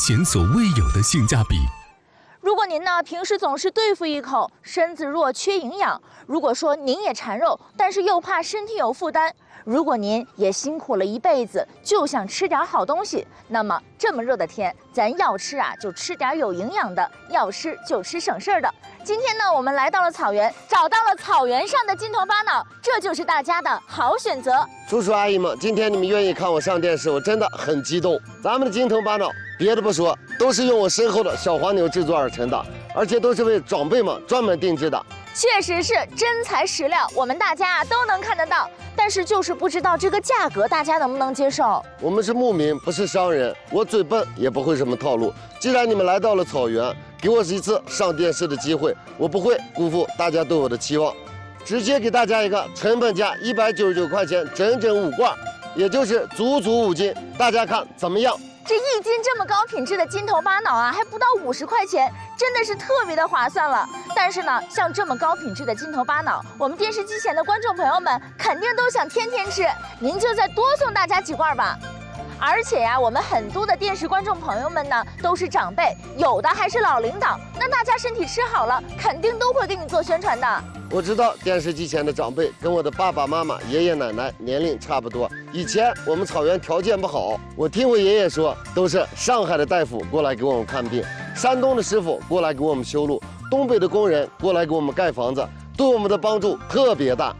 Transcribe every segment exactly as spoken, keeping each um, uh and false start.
前所未有的性价比。 如果您呢平时总是对付一口，身子弱缺营养；如果说您也馋肉，但是又怕身体有负担；如果您也辛苦了一辈子，就想吃点好东西，那么这么热的天，咱要吃啊就吃点有营养的，要吃就吃省事儿的。今天呢，我们来到了草原，找到了草原上的金头巴脑，这就是大家的好选择。 叔叔阿姨们，今天你们愿意看我上电视，我真的很激动。咱们的金头巴脑，别的不说，都是用我身后的小黄牛制作而成的，而且都是为长辈们专门定制的。 确实是真材实料，我们大家都能看得到，但是就是不知道这个价格大家能不能接受。 我们是牧民，不是商人，我嘴笨也不会什么套路。既然你们来到了草原，给我一次上电视的机会，我不会辜负大家对我的期望，直接给大家一个成本价一百九十九块钱，整整五罐，也就是足足五斤，大家看怎么样？ 这一斤这么高品质的金头巴脑啊，还不到五十块钱，真的是特别的划算了。但是呢，像这么高品质的金头巴脑，我们电视机前的观众朋友们肯定都想天天吃，您就再多送大家几罐吧。而且呀、啊，我们很多的电视观众朋友们呢，都是长辈，有的还是老领导，那大家身体吃好了，肯定都会给你做宣传的。 我知道电视机前的长辈跟我的爸爸妈妈、爷爷奶奶年龄差不多。以前我们草原条件不好，我听我爷爷说，都是上海的大夫过来给我们看病，山东的师傅过来给我们修路，东北的工人过来给我们盖房子，对我们的帮助特别大。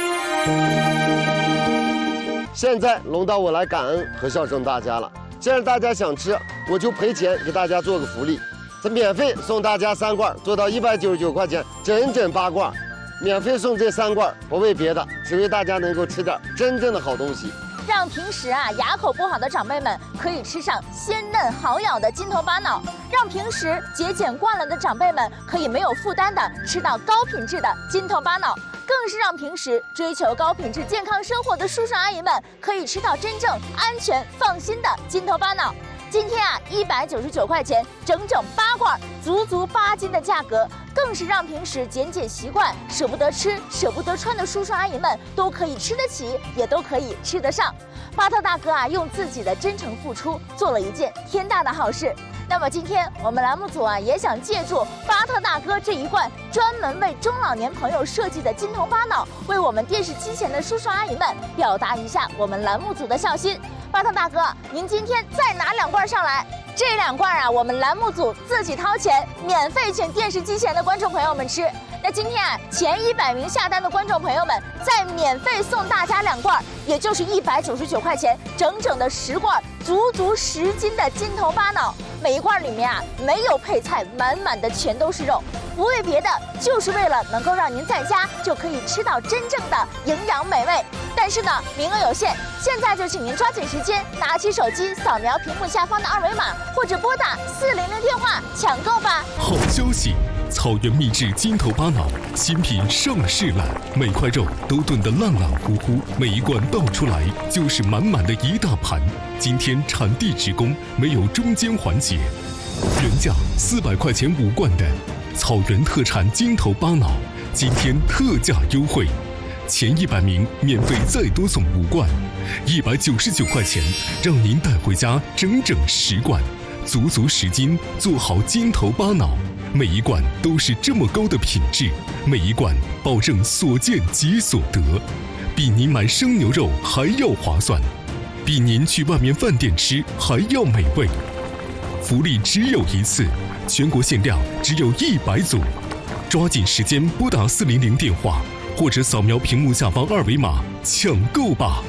现在轮到我来感恩和孝顺大家了。既然大家想吃，我就赔钱给大家做个福利，这免费送大家三罐，做到一百九十九块钱，整整八罐。免费送这三罐，不为别的，只为大家能够吃点真正的好东西， 让平时啊牙口不好的长辈们可以吃上鲜嫩好咬的金头巴脑，让平时节俭惯了的长辈们可以没有负担的吃到高品质的金头巴脑，更是让平时追求高品质健康生活的叔叔阿姨们可以吃到真正安全放心的金头巴脑。今天啊，一百九十九块钱，整整八罐，足足八斤的价格，更是让平时减减习惯、舍不得吃、舍不得穿的叔叔阿姨们都可以吃得起，也都可以吃得上。巴特大哥啊，用自己的真诚付出，做了一件天大的好事。那么今天我们栏目组啊，也想借助巴特大哥这一罐专门为中老年朋友设计的金头巴脑，为我们电视机前的叔叔阿姨们表达一下我们栏目组的孝心。巴特大哥，您今天再拿两罐上来，这两罐啊，我们栏目组自己掏钱，免费请电视机前的观众朋友们吃。那今天啊，前一百名下单的观众朋友们再免费送大家两罐，也就是一百九十九块钱，整整的十罐，足足十斤的金头巴脑。每一罐里面啊，没有配菜，满满的全都是肉，不为别的，就是为了能够让您在家就可以吃到真正的营养美味。但是呢，名额有限，现在就请您抓紧时间，拿起手机扫描屏幕下方的二维码，或者拨打四零零电话抢购吧。 好消息！草原秘制金头巴脑新品上市了，每块肉都炖得烂烂乎乎，每一罐倒出来就是满满的一大盘。今天产地直供，没有中间环节，原价四百块钱五罐的草原特产金头巴脑，今天特价优惠，前一百名免费再多送五罐，一百九十九块钱，让您带回家整整十罐，足足十斤，做好金头巴脑。每一罐都是这么高的品质，每一罐保证所见即所得，比您买生牛肉还要划算，比您去外面饭店吃还要美味。福利只有一次，全国限量只有一百组，抓紧时间拨打四零零电话，或者扫描屏幕下方二维码抢购吧。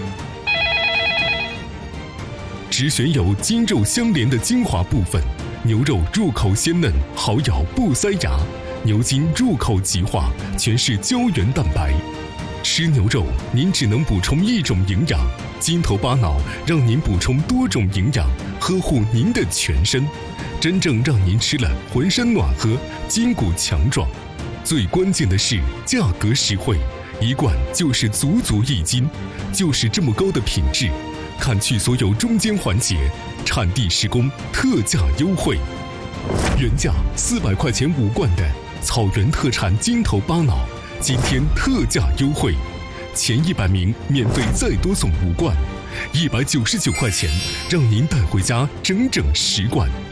只选有筋肉相连的精华部分，牛肉入口鲜嫩，好咬不塞牙；牛筋入口即化，全是胶原蛋白。吃牛肉，您只能补充一种营养，金头巴脑让您补充多种营养，呵护您的全身，真正让您吃了浑身暖和，筋骨强壮。最关键的是价格实惠，一罐就是足足一斤，就是这么高的品质。看去所有中间环节，产地施工，特价优惠。原价四百块钱五罐的草原特产金头巴脑，今天特价优惠，前一百名免费再多送五罐，一百九十九块钱，让您带回家整整十罐。